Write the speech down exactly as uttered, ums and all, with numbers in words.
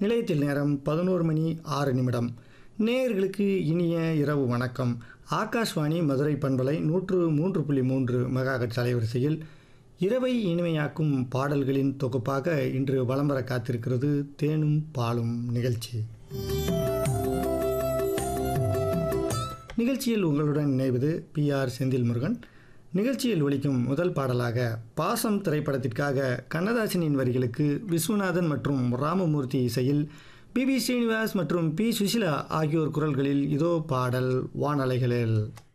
நிலையத்தில் நேரம் பதினோரு மணி ஆறு நிமிடம். நேயர்களுக்கு இனிய இரவு வணக்கம். ஆகாஷ்வாணி மதுரை பண்பலை நூற்று மூன்று புள்ளி மூன்று மெகாஹெர்ட்ஸ் அலைவரிசையில் இரவை இனிமையாக்கும் பாடல்களின் தொகுப்பாக இன்று வலம் வர காத்திருக்கிறது தேனும் பாலும் நிகழ்ச்சி. நிகழ்ச்சியில் உங்களுடன் இணைவது பி ஆர் செந்தில் முருகன். நிகழ்ச்சியில் ஒலிக்கும் முதல் பாடலாக பாசம் திரைப்படத்திற்காக கண்ணதாசனின் வரிகளுக்கு விஸ்வநாதன் மற்றும் ராமமூர்த்தி இசையில் பி பி ஸ்ரீனிவாஸ் மற்றும் பி சுசிலா ஆகியோர் குரல்களில் இதோ பாடல் வானலைகளில்.